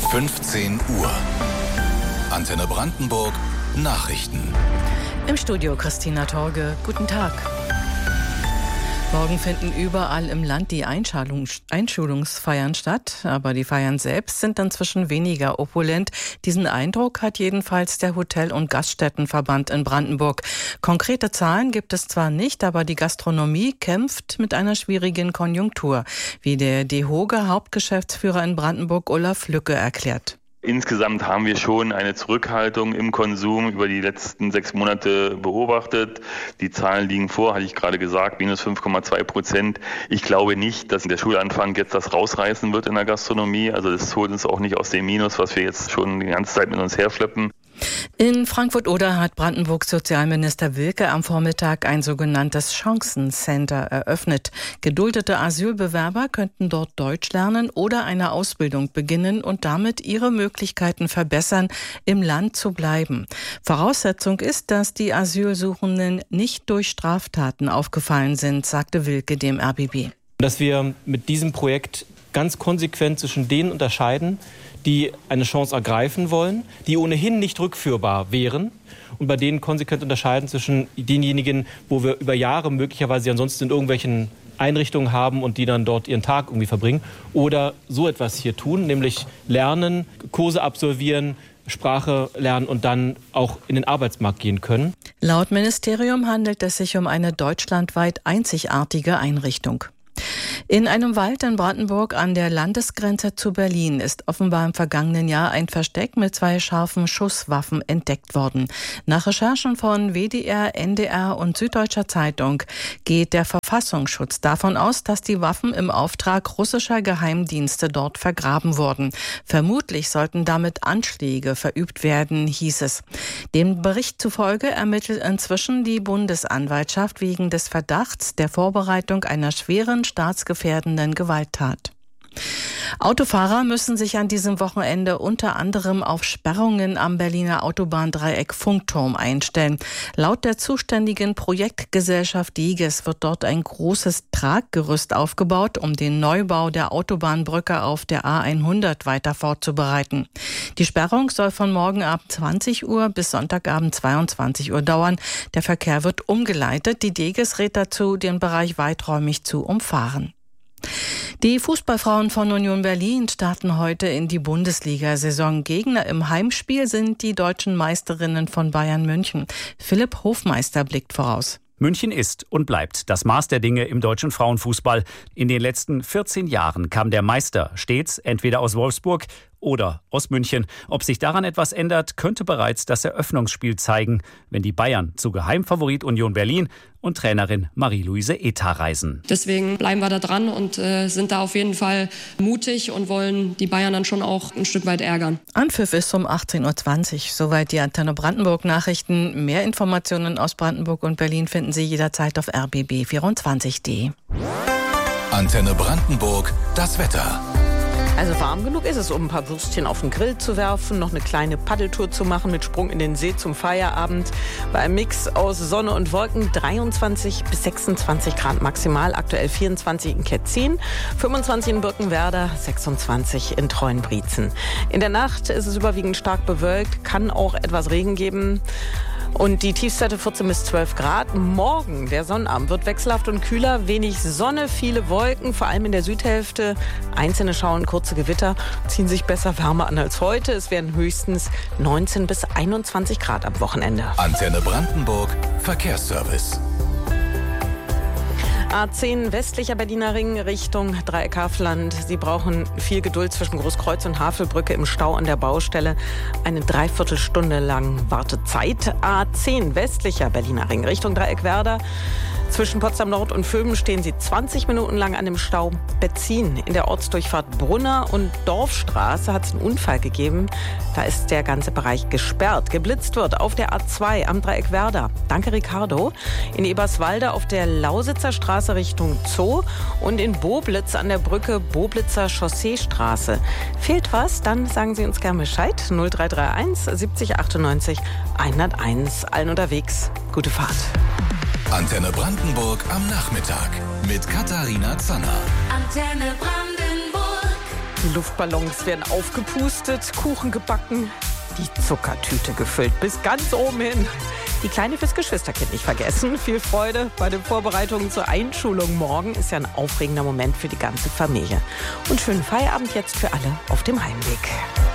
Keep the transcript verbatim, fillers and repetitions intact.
fünfzehn Uhr. Antenne Brandenburg Nachrichten. Im Studio Christina Torge. Guten Tag. Morgen finden überall im Land die Einschulungs- Einschulungsfeiern statt, aber die Feiern selbst sind inzwischen weniger opulent. Diesen Eindruck hat jedenfalls der Hotel- und Gaststättenverband in Brandenburg. Konkrete Zahlen gibt es zwar nicht, aber die Gastronomie kämpft mit einer schwierigen Konjunktur, wie der DEHOGA-Hauptgeschäftsführer in Brandenburg Olaf Lücke erklärt. Insgesamt haben wir schon eine Zurückhaltung im Konsum über die letzten sechs Monate beobachtet. Die Zahlen liegen vor, hatte ich gerade gesagt, minus fünf Komma zwei Prozent. Ich glaube nicht, dass der Schulanfang jetzt das rausreißen wird in der Gastronomie. Also das holt uns auch nicht aus dem Minus, was wir jetzt schon die ganze Zeit mit uns herschleppen. In Frankfurt-Oder hat Brandenburgs Sozialminister Wilke am Vormittag ein sogenanntes Chancencenter eröffnet. Geduldete Asylbewerber könnten dort Deutsch lernen oder eine Ausbildung beginnen und damit ihre Möglichkeiten verbessern, im Land zu bleiben. Voraussetzung ist, dass die Asylsuchenden nicht durch Straftaten aufgefallen sind, sagte Wilke dem R B B. Dass wir mit diesem Projekt ganz konsequent zwischen denen unterscheiden, die eine Chance ergreifen wollen, die ohnehin nicht rückführbar wären, und bei denen konsequent unterscheiden zwischen denjenigen, wo wir über Jahre möglicherweise ansonsten in irgendwelchen Einrichtungen haben und die dann dort ihren Tag irgendwie verbringen, oder so etwas hier tun, nämlich lernen, Kurse absolvieren, Sprache lernen und dann auch in den Arbeitsmarkt gehen können. Laut Ministerium handelt es sich um eine deutschlandweit einzigartige Einrichtung. In einem Wald in Brandenburg an der Landesgrenze zu Berlin ist offenbar im vergangenen Jahr ein Versteck mit zwei scharfen Schusswaffen entdeckt worden. Nach Recherchen von W D R, N D R und Süddeutscher Zeitung geht der Verfassungsschutz davon aus, dass die Waffen im Auftrag russischer Geheimdienste dort vergraben wurden. Vermutlich sollten damit Anschläge verübt werden, hieß es. Dem Bericht zufolge ermittelt inzwischen die Bundesanwaltschaft wegen des Verdachts der Vorbereitung einer schweren staatsgefährdenden Gewalttat. Autofahrer müssen sich an diesem Wochenende unter anderem auf Sperrungen am Berliner Autobahndreieck Funkturm einstellen. Laut der zuständigen Projektgesellschaft Diges wird dort ein großes Traggerüst aufgebaut, um den Neubau der Autobahnbrücke auf der A hundert weiter vorzubereiten. Die Sperrung soll von morgen Abend zwanzig Uhr bis Sonntagabend zweiundzwanzig Uhr dauern. Der Verkehr wird umgeleitet. Die Diges rät dazu, den Bereich weiträumig zu umfahren. Die Fußballfrauen von Union Berlin starten heute in die Bundesliga-Saison. Gegner im Heimspiel sind die deutschen Meisterinnen von Bayern München. Philipp Hofmeister blickt voraus. München ist und bleibt das Maß der Dinge im deutschen Frauenfußball. In den letzten vierzehn Jahren kam der Meister stets entweder aus Wolfsburg oder aus München. Ob sich daran etwas ändert, könnte bereits das Eröffnungsspiel zeigen, wenn die Bayern zu Geheimfavorit Union Berlin und Trainerin Marie-Louise Ether reisen. Deswegen bleiben wir da dran und äh, sind da auf jeden Fall mutig und wollen die Bayern dann schon auch ein Stück weit ärgern. Anpfiff ist um achtzehn Uhr zwanzig. Soweit die Antenne Brandenburg Nachrichten. Mehr Informationen aus Brandenburg und Berlin finden Sie jederzeit auf r b b vierundzwanzig punkt d. Antenne Brandenburg, das Wetter. Also warm genug ist es, um ein paar Würstchen auf den Grill zu werfen, noch eine kleine Paddeltour zu machen mit Sprung in den See zum Feierabend. Bei einem Mix aus Sonne und Wolken dreiundzwanzig bis sechsundzwanzig Grad maximal, aktuell vierundzwanzig in Ketzin, fünfundzwanzig in Birkenwerder, sechsundzwanzig in Treuenbrietzen. In der Nacht ist es überwiegend stark bewölkt, kann auch etwas Regen geben. Und die Tiefstwerte vierzehn bis zwölf Grad. Morgen, der Sonnabend, wird wechselhaft und kühler. Wenig Sonne, viele Wolken, vor allem in der Südhälfte. Einzelne Schauern, kurze Gewitter ziehen sich besser wärmer an als heute. Es werden höchstens neunzehn bis einundzwanzig Grad am Wochenende. Antenne Brandenburg, Verkehrsservice. A zehn westlicher Berliner Ring Richtung Dreieck Havelland. Sie brauchen viel Geduld zwischen Großkreuz und Havelbrücke im Stau an der Baustelle. Eine Dreiviertelstunde lang Wartezeit. A zehn westlicher Berliner Ring Richtung Dreieck Werder. Zwischen Potsdam Nord und Vöben stehen Sie zwanzig Minuten lang an dem Stau. Betzin in der Ortsdurchfahrt Brunner und Dorfstraße hat es einen Unfall gegeben. Da ist der ganze Bereich gesperrt. Geblitzt wird auf der A zwei am Dreieck Werder. Danke, Ricardo. In Eberswalde auf der Lausitzer Straße Richtung Zoo und in Boblitz an der Brücke Boblitzer Chausseestraße. Fehlt was? Dann sagen Sie uns gerne Bescheid. null drei drei eins siebzig achtundneunzig hunderteins. Allen unterwegs. Gute Fahrt. Antenne Brandenburg am Nachmittag mit Katharina Zanner. Antenne Brandenburg. Die Luftballons werden aufgepustet, Kuchen gebacken, die Zuckertüte gefüllt, bis ganz oben hin. Die Kleine fürs Geschwisterkind nicht vergessen. Viel Freude bei den Vorbereitungen zur Einschulung morgen. Ist ja ein aufregender Moment für die ganze Familie. Und schönen Feierabend jetzt für alle auf dem Heimweg.